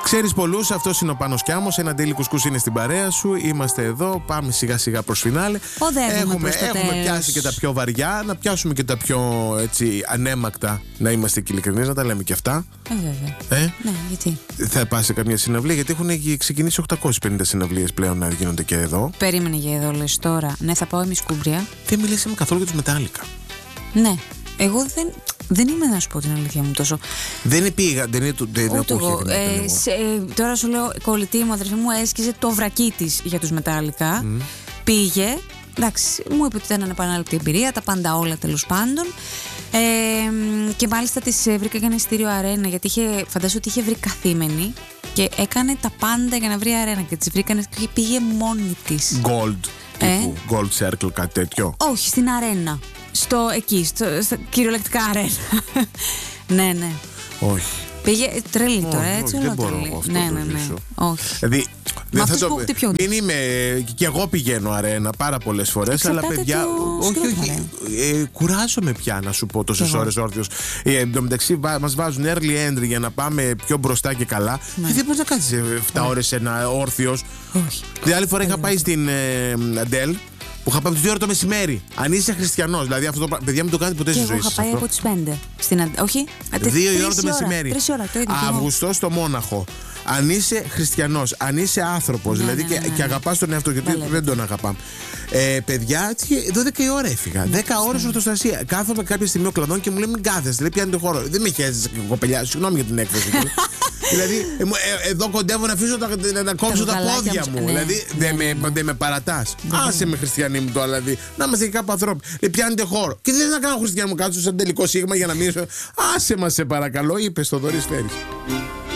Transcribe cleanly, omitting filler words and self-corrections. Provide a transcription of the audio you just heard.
Ξέρεις πολλούς, αυτός είναι ο Πάνος Κιάμος. Ένα Daily Κουσκούς είναι στην παρέα σου. Είμαστε εδώ, πάμε σιγά σιγά προς φινάλε. Έχουμε πιάσει και τα πιο βαριά, να πιάσουμε και τα πιο έτσι ανέμακτα. Να είμαστε και ειλικρινείς, να τα λέμε και αυτά. Βέβαια. Ναι, γιατί. Θα πας σε καμία συναυλία, γιατί έχουν ξεκινήσει 850 συναυλίες πλέον να γίνονται και εδώ. Περίμενε για εδώ, λες τώρα. Ναι, θα πάω Ημισκούμπρια. Δεν μιλήσαμε καθόλου για τους Metallica. Ναι. Εγώ δεν είμαι, να σου πω την αλήθεια μου τόσο. Δεν πήγα, δεν είναι ούτε εγώ. Τώρα σου λέω, κολλητή μου, αδερφή μου έσκιζε το βρακί της για τους Metallica. Πήγε. Εντάξει, μου είπε ότι ήταν ανεπανάληπτη εμπειρία, τα πάντα όλα τέλος πάντων. Και μάλιστα της βρήκα και ένα εισιτήριο αρένα, γιατί φαντάζομαι ότι είχε βρει καθήμενη και έκανε τα πάντα για να βρει αρένα. Και της βρήκανε και πήγε μόνη της. Gold, τύπου Gold Circle, κάτι τέτοιο. Όχι, στην αρένα. Στο κυριολεκτικά αρένα. Ναι. Όχι. Πήγε τρελή τώρα, έτσι. Δεν μπορώ αυτό. Ναι. Όχι. Δηλαδή, Μα αυτούς που χτυπιούνται. Μην είμαι. Και εγώ πηγαίνω αρένα πάρα πολλές φορές, αλλά παιδιά. Όχι. Κουράζομαι πια να σου πω τόσες ώρες όρθιος. Εν τω μεταξύ, μας βάζουν early entry για να πάμε πιο μπροστά και καλά. Και δεν μπορείς να κάτσεις 7 ώρες ένα όρθιος. Όχι. Την άλλη φορά είχα πάει στην Αντέλ. Που είχα πάει από τις 2 ώρα το μεσημέρι. Αν είσαι χριστιανός, δηλαδή αυτό το παιδιά μου το κάνετε ποτέ στη ζωή σας. Εγώ είχα πάει από τις 5. Όχι. 2 η ώρα το μεσημέρι. 3 ώρα το ίδιο. Αύγουστο στο Μόναχο. Αν είσαι χριστιανός, αν είσαι άνθρωπος, δηλαδή και αγαπάς τον εαυτό, γιατί δεν τον αγαπάμε. Παιδιά, 12 η ώρα έφυγα. 10 ώρες ορθοστασία. Κάθομαι κάποια στιγμή ο κλαδόν και μου λέει: μην κάθεστε, δεν πιάνετε χώρο. Δεν με χέζεσαι, κοπελιά, συγγνώμη για την έκφραση. Δηλαδή, εδώ κοντεύω να αφήσω να κόψω τα πόδια μου. Δηλαδή, δεν με παρατάς. Άσε με, χριστιανοί μου τώρα, δηλαδή. Να είμαστε και κάπου ανθρώποι. Πιάνετε χώρο. Και δεν θα κάνω χριστιανό μου κάτσω σαν τελικό σίγμα για να μείνω. Άσε μας, σε παρακαλώ, είπε στο Δωρής Φέρης.